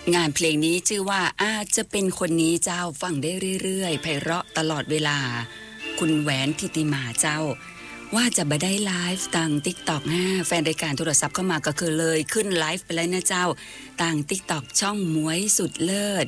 งานเพลงนี้ชื่อว่าอาจจะเป็นคนนี้เจ้าฟังได้เรื่อยๆไพเราะตลอดเวลาคุณแหวนทิติมาเจ้าว่าจะมาได้ไลฟ์ต่าง TikTok แฟนรายการโทรศัพท์เข้ามาก็คือเลยขึ้นไลฟ์ไปแล้วนะเจ้าต่าง TikTok ช่องหมวยสุดเลิศ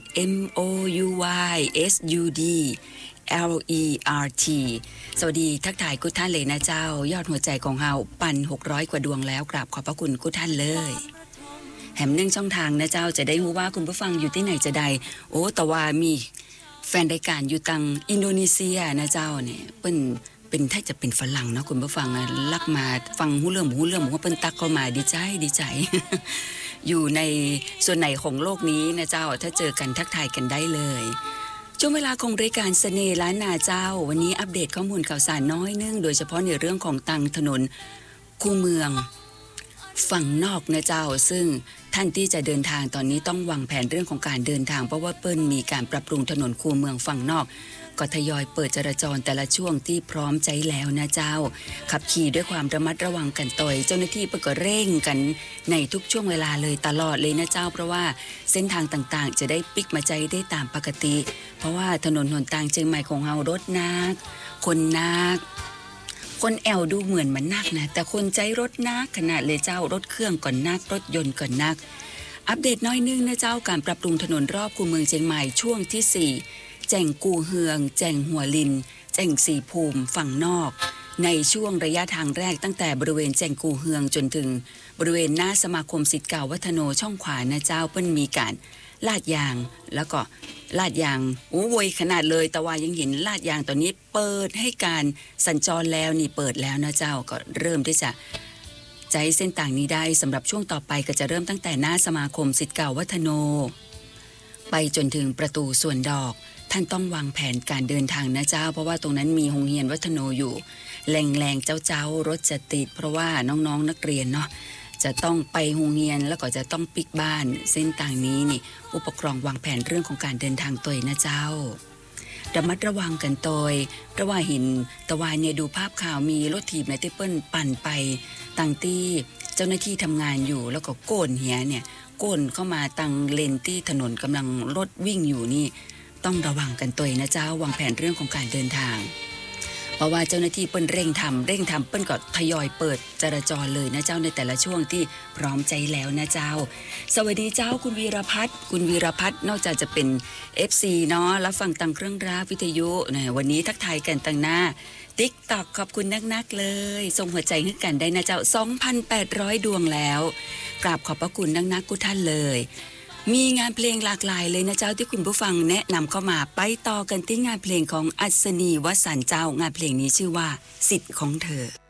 MOUYSUDLERT สวัสดีทักทายกุท่านเลยนะเจ้ายอดหัวใจของเฮาปั่น600กว่าดวงแล้วกราบขอบพระคุณกุท่านเลยแถม1ช่องทางนะเจ้าจะได้รู้ว่าคุณผู้ฟังอยู่ที่ไหนจะได้โอ้แต่ว่ามีแฟนรายการอยู่ตังอินโดนีเซียนะเจ้าเนี่ยเป็นถ้าจะเป็นฝรั่งเนาะคุณผู้ฟังลักมาฟังหูเรื่องว่าเปิ้นตักเข้ามาดีใจ อยู่ในส่วนไหนของโลกนี้นะเจ้าถ้าเจอกันทักทายกันได้เลยช่วงเวลาของรายการเสน่ห์ล้านนาเจ้าวันนี้อัปเดตข้อมูลข่าวสารน้อยนึงโดยเฉพาะในเรื่องของตังถนนคูเมืองฝั่งนอกนะเจ้าซึ่งท่านที่จะเดินทางตอนนี้ต้องวางแผนเรื่องของการเดินทางเพราะว่าเปิ้ลมีการปรับปรุงถนนคูเมืองฝั่งนอกก็ทยอยเปิดจราจรแต่ละช่วงที่พร้อมใจแล้วนะเจ้าขับขี่ด้วยความระมัดระวังกันต่อยเจ้าหน้าที่ก็เร่งกันในทุกช่วงเวลาเลยตลอดเลยนะเจ้าเพราะว่าเส้นทางต่างๆจะได้ปิกมาใจได้ตามปกติเพราะว่าถนนหนทางเชียงใหม่ของเฮารถนักคนนักคนแอลดูเหมือนมันนักนะแต่คนใจรถนักขนาดเลยเจ้ารถเครื่องก่อนนักรถยนต์ก่อนนักอัปเดตน้อยนึงนะเจ้าการปรับปรุงถนนรอบคูเมืองเชียงใหม่ช่วงที่4แจ่งกูเฮืองแจ่งหัวลินแจ่งสีภูมิฝั่งนอกในช่วงระยะทางแรกตั้งแต่บริเวณแจ่งกูเฮืองจนถึงบริเวณหน้าสมาคมศิษย์เก่าวัฒโนช่องขวานะเจ้าเปิ้นมีการลาดยางแล้วก็ลาดยางโอ้โวยขนาดเลยแต่ว่ายังเห็นลาดยางตอนนี้เปิดให้การสัญจรแล้วนี่เปิดแล้วนะเจ้าก็เริ่มที่จะใจเส้นต่างนี้ได้สำหรับช่วงต่อไปก็จะเริ่มตั้งแต่หน้าสมาคมศิษย์เก่าวัฒโนไปจนถึงประตูส่วนดอกท่านต้องวางแผนการเดินทางนะเจ้าเพราะว่าตรงนั้นมีโรงเรียนวัฒโนอยู่แรงเจ้ารถจะติดเพราะว่าน้องนักเรียนเนาะจะต้องไปโรงเรียนแล้วก็จะต้องปิกบ้านเส้นต่างนี้นี่ผู้ปกครองวางแผนเรื่องของการเดินทางตัวนะเจ้าระมัดระวังกันตัวเพราะว่าเห็นตะวันเนี่ยดูภาพข่าวมีรถถีบในที่เปิ้ลปั่นไปตั้งที่เจ้าหน้าที่ทำงานอยู่แล้วก็โกนเหียเนี่ยโกนเข้ามาตั้งเลนที่ถนนกำลังรถวิ่งอยู่นี่ต้องระวังกันตัวนะเจ้าวางแผนเรื่องของการเดินทางเพราะว่าเจ้าหน้าที่เปิ้ลเร่งทำเปิ้ลก็ทยอยเปิดจราจรเลยนะเจ้าในแต่ละช่วงที่พร้อมใจแล้วนะเจ้าสวัสดีเจ้าคุณวีรพัฒน์นอกจากจะเป็น FC เนาะรับฟังตามเครื่องราวิทยุนะวันนี้ทักทายกันตั้งหน้า TikTok ขอบคุณนักๆเลยส่งหัวใจให้กันได้นะเจ้า 2,800 ดวงแล้วกราบขอบพระคุณนักๆทุกท่านเลยมีงานเพลงหลากหลายเลยนะเจ้าที่คุณผู้ฟังแนะนำเข้ามาไปต่อกันที่งานเพลงของอัศนีวสันต์เจ้างานเพลงนี้ชื่อว่าสิทธิ์ของเธอ